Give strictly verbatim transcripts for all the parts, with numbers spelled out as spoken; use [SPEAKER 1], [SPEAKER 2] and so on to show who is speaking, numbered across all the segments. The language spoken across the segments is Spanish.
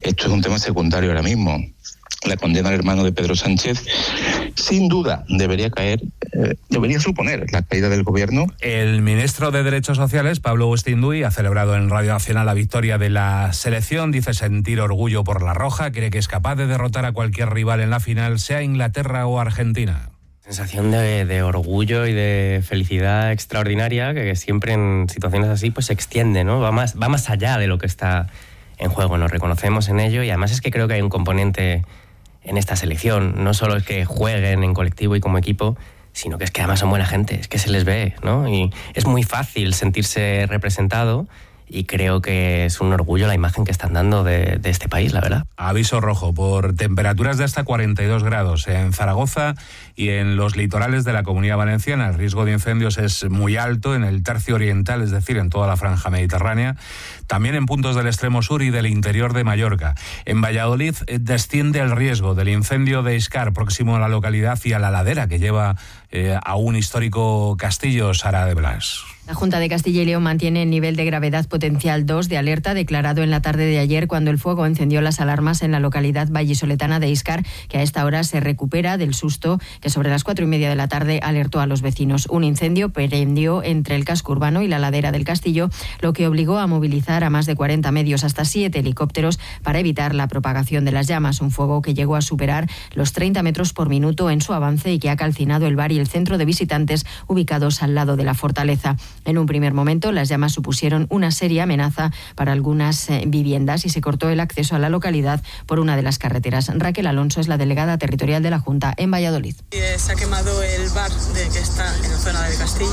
[SPEAKER 1] esto es un tema secundario ahora mismo. La condena al hermano de Pedro Sánchez, sin duda, debería caer, eh, debería suponer la caída del gobierno.
[SPEAKER 2] El ministro de Derechos Sociales, Pablo Bustinduy, ha celebrado en Radio Nacional la victoria de la selección. Dice sentir orgullo por la roja, cree que es capaz de derrotar a cualquier rival en la final, sea Inglaterra o Argentina.
[SPEAKER 3] Sensación de, de orgullo y de felicidad extraordinaria, que siempre en situaciones así pues se extiende, ¿no? Va más, va más allá de lo que está en juego, nos reconocemos en ello, y además es que creo que hay un componente en esta selección, no solo es que jueguen en colectivo y como equipo, sino que es que además son buena gente, es que se les ve, ¿no? Y es muy fácil sentirse representado, y creo que es un orgullo la imagen que están dando de, de este país, la verdad.
[SPEAKER 2] Aviso rojo por temperaturas de hasta cuarenta y dos grados en Zaragoza y en los litorales de la Comunidad Valenciana. El riesgo de incendios es muy alto en el tercio oriental, es decir, en toda la franja mediterránea, también en puntos del extremo sur y del interior de Mallorca. En Valladolid desciende el riesgo del incendio de Iscar, próximo a la localidad y a la ladera que lleva eh, a un histórico castillo. Sara de Blas.
[SPEAKER 4] La Junta de Castilla y León mantiene el nivel de gravedad potencial dos de alerta declarado en la tarde de ayer cuando el fuego encendió las alarmas en la localidad vallisoletana de Iscar, que a esta hora se recupera del susto que sobre las cuatro y media de la tarde alertó a los vecinos. Un incendio prendió entre el casco urbano y la ladera del castillo, lo que obligó a movilizar a más de cuarenta medios, hasta siete helicópteros, para evitar la propagación de las llamas. Un fuego que llegó a superar los treinta metros por minuto en su avance y que ha calcinado el bar y el centro de visitantes ubicados al lado de la fortaleza. En un primer momento, las llamas supusieron una seria amenaza para algunas eh, viviendas y se cortó el acceso a la localidad por una de las carreteras. Raquel Alonso es la delegada territorial de la Junta en Valladolid.
[SPEAKER 5] Eh, se ha quemado el bar de que está en la zona del castillo.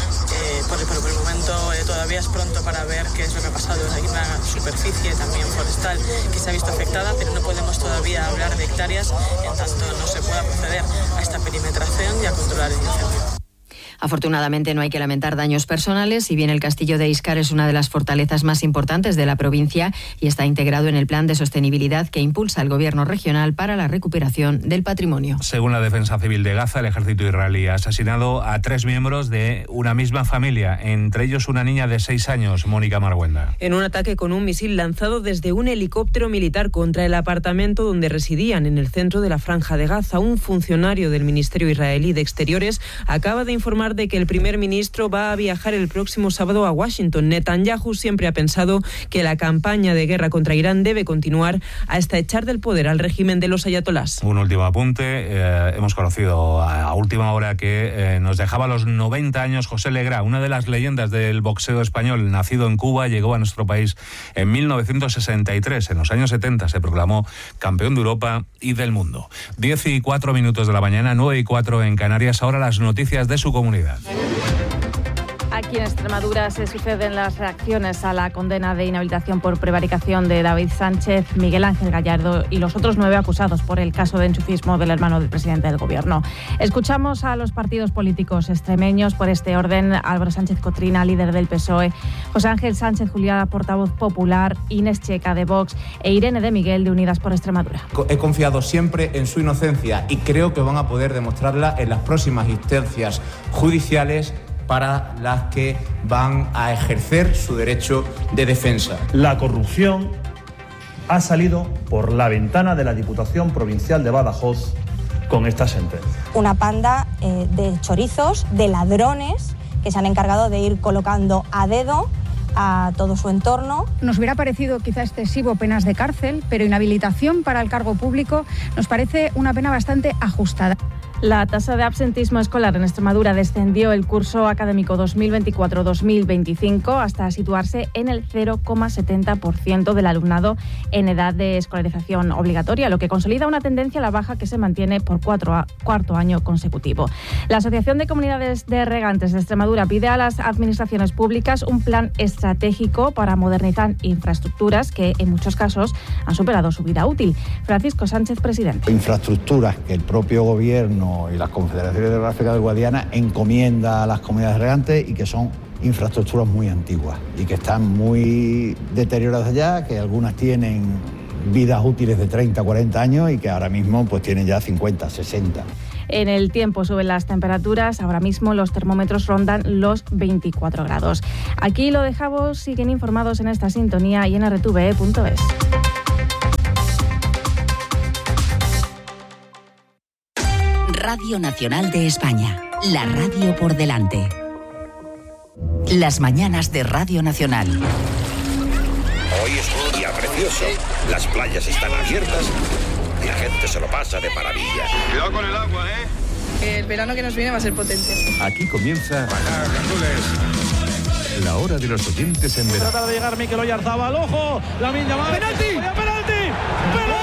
[SPEAKER 5] Eh, por, por, por el momento eh, todavía es pronto para ver qué es lo que ha pasado. Hay una superficie también forestal que se ha visto afectada, pero no podemos todavía hablar de hectáreas en tanto no se pueda proceder a esta perimetración y a controlar el incendio.
[SPEAKER 4] Afortunadamente no hay que lamentar daños personales, si bien el castillo de Iscar es una de las fortalezas más importantes de la provincia y está integrado en el plan de sostenibilidad que impulsa el gobierno regional para la recuperación del patrimonio.
[SPEAKER 2] Según la Defensa Civil de Gaza, el ejército israelí ha asesinado a tres miembros de una misma familia, entre ellos una niña de seis años, Mónica Marguenda.
[SPEAKER 6] En un ataque con un misil lanzado desde un helicóptero militar contra el apartamento donde residían en el centro de la Franja de Gaza, un funcionario del Ministerio Israelí de Exteriores acaba de informar de que el primer ministro va a viajar el próximo sábado a Washington. Netanyahu siempre ha pensado que la campaña de guerra contra Irán debe continuar hasta echar del poder al régimen de los ayatolás.
[SPEAKER 2] Un último apunte. Eh, hemos conocido a última hora que eh, nos dejaba a los noventa años José Legrá, una de las leyendas del boxeo español. Nacido en Cuba, llegó a nuestro país en mil novecientos sesenta y tres. En los años setenta se proclamó campeón de Europa y del mundo. Diez y cuatro minutos de la mañana, nueve y cuatro en Canarias. Ahora las noticias de su comunidad.
[SPEAKER 7] Aquí en Extremadura se suceden las reacciones a la condena de inhabilitación por prevaricación de David Sánchez, Miguel Ángel Gallardo y los otros nueve acusados por el caso de enchufismo del hermano del presidente del gobierno. Escuchamos a los partidos políticos extremeños por este orden: Álvaro Sánchez Cotrina, líder del P S O E, José Ángel Sánchez Juliá, portavoz popular, Inés Checa de Vox e Irene de Miguel de Unidas por Extremadura.
[SPEAKER 8] He confiado siempre en su inocencia y creo que van a poder demostrarla en las próximas instancias judiciales para las que van a ejercer su derecho de defensa.
[SPEAKER 9] La corrupción ha salido por la ventana de la Diputación Provincial de Badajoz con esta sentencia.
[SPEAKER 10] Una panda eh, de chorizos, de ladrones, que se han encargado de ir colocando a dedo a todo su entorno.
[SPEAKER 11] Nos hubiera parecido quizá excesivo penas de cárcel, pero inhabilitación para el cargo público nos parece una pena bastante ajustada.
[SPEAKER 7] La tasa de absentismo escolar en Extremadura descendió el curso académico dos mil veinticuatro dos mil veinticinco hasta situarse en el cero coma setenta por ciento del alumnado en edad de escolarización obligatoria, lo que consolida una tendencia a la baja que se mantiene por cuatro a, cuarto año consecutivo. La Asociación de Comunidades de Regantes de Extremadura pide a las administraciones públicas un plan estratégico para modernizar infraestructuras que en muchos casos han superado su vida útil. Francisco Sánchez, presidente.
[SPEAKER 12] Infraestructuras que el propio gobierno y las confederaciones hidrográficas del Guadiana encomienda a las comunidades regantes y que son infraestructuras muy antiguas y que están muy deterioradas ya, que algunas tienen vidas útiles de treinta, cuarenta años y que ahora mismo pues tienen ya cincuenta, sesenta.
[SPEAKER 7] En el tiempo suben las temperaturas, ahora mismo los termómetros rondan los veinticuatro grados. Aquí lo dejamos, siguen informados en esta sintonía y en erre te ve e punto es.
[SPEAKER 13] Radio Nacional de España, la radio por delante. Las mañanas de Radio Nacional.
[SPEAKER 14] Hoy es un día precioso, las playas están abiertas y la gente se lo pasa de maravilla.
[SPEAKER 15] Cuidado con el agua, ¿eh?
[SPEAKER 16] El verano que nos viene va a ser potente.
[SPEAKER 17] Aquí comienza la hora de los oyentes en verano.
[SPEAKER 18] Trata de llegar Mikel Oyarzabal, ojo, Lamine Yamal.
[SPEAKER 19] ¡Penalti!
[SPEAKER 18] ¡Penalti! ¡Penalti!